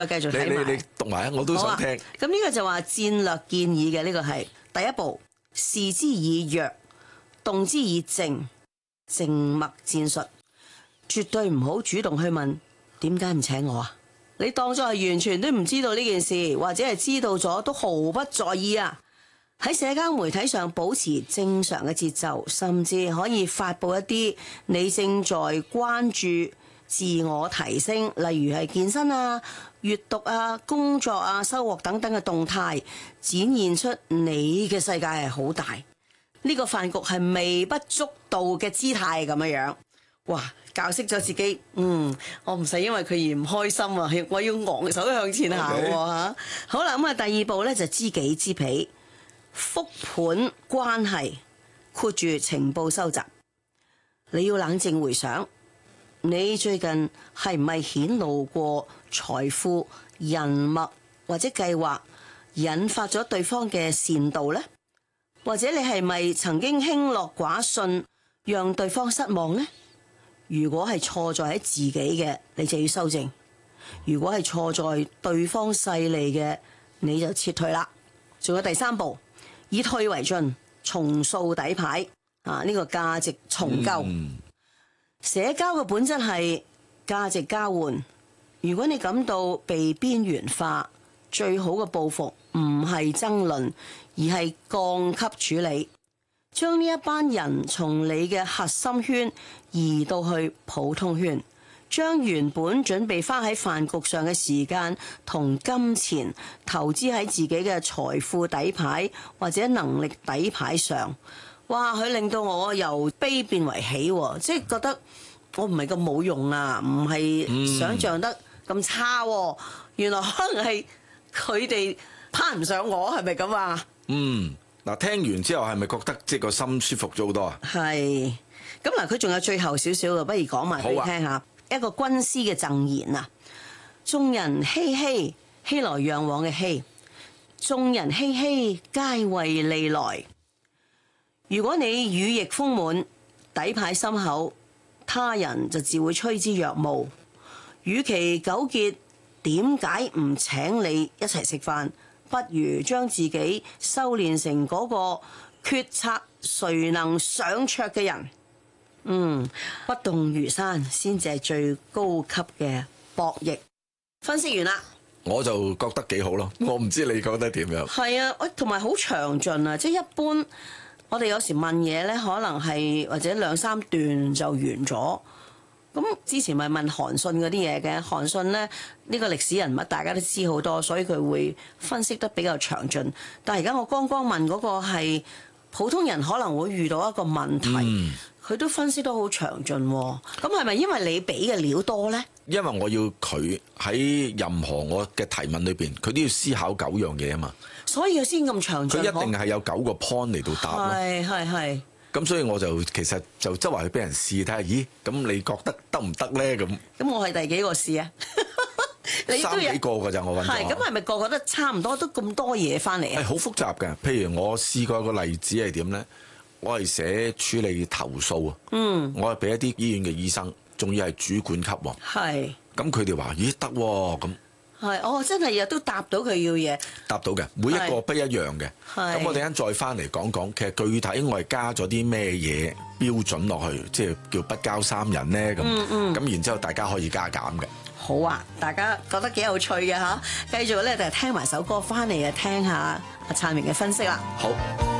繼續睇埋。 你讀埋啊，我都想聽。 咁呢個就話戰略建議嘅，呢個係第一步，視之以弱，動之以靜，靜默戰術，絕對唔好主動去問點解唔請我啊！你當作係完全都唔知道呢件事，或者係知道咗都毫不在意啊！喺社交媒體上保持正常嘅節奏，甚至可以發布一啲你正在關注自我提升，例如係健身啊、閱讀啊、工作啊、收穫等等嘅動態，展現出你嘅世界係好大。呢個飯局係微不足道嘅姿態咁樣。哇！教識咗自己，我唔使因為佢而唔開心啊！我要昂首向前行吓。好啦，咁啊，第二步呢，就知己知彼，復盤關係，括住情報收集。你要冷靜回想，你最近係唔係顯露過財富、人脈或者計劃，引發咗對方嘅善妒呢？或者你係咪曾經輕諾寡信，讓對方失望呢？如果係錯在喺自己嘅，你就要修正；如果係錯在對方勢利嘅，你就撤退啦。仲有第三步，以退為進，重塑底牌啊！呢個價值重構。社交嘅本質係價值交換。如果你感到被邊緣化，最好嘅報復唔係爭論，而係降級處理。將呢一班人從你嘅核心圈移到去普通圈，將原本準備花喺飯局上嘅時間同金錢投資喺自己嘅財富底牌或者能力底牌上。哇！佢令到我由卑變為喜，即係覺得我唔係咁冇用啊，唔係想象得咁差。原來可能係佢哋攀唔上我，係咪咁啊？ 嗱，聽完之後係咪覺得即係個心舒服咗好多啊？ 係，咁嗱，佢仲有最後少少嘅，不如講埋俾你聽下。一個軍師嘅贈言啊，眾人熙熙，熙來攘往嘅熙，眾人熙熙，皆為利來。如果你羽翼豐滿，底牌深厚，他人就自會趨之若鶩。與其糾結點解唔請你一齊食飯，不如將自己修煉成嗰個決策誰能上桌嘅人。不動如山先至係最高級嘅博弈。分析完啦， 我就覺得幾好咯。我唔知你覺得點樣？ 係啊，同埋好詳盡啊！即係一般我哋有時問嘢呢，可能係或者兩三段就完咗。咁之前咪問韓信嗰啲嘢嘅，韓信呢，呢個歷史人物大家都知好多，所以佢會分析得比較詳盡。但係而家我剛剛問嗰個係普通人可能會遇到一個問題，佢都分析得好詳盡。咁係咪因為你俾嘅料多呢？ 因為我要佢喺任何我嘅提問裏邊，佢都要思考9樣嘢啊嘛。 所以佢先咁詳盡。 佢一定係有9個 point 嚟到答咯。 係。咁所以我就其實就周圍去俾人試睇下，咦？咁你覺得得唔得咧？咁我係第幾個試啊？你都有 3幾個㗎咋？我揾咗。 係咁係咪個個都差唔多都咁多嘢翻嚟啊？ 係好複雜嘅。譬如我試過一個例子係點咧？我係寫處理投訴啊。我係俾一啲醫院嘅醫生，仲要係主管級喎。係。咁佢哋話：咦，得喎咁。 係，真係都答到佢要嘢， 答到嘅，每一個不一樣嘅。咁我哋陣再翻嚟講講，其實具體我係加咗啲咩嘢標準落去，即係叫不交3人咧咁。咁然之後大家可以加減嘅。 好啊，大家覺得幾有趣嘅嚇，繼續咧就聽埋首歌翻嚟啊，聽下阿燦明嘅分析啦。 好。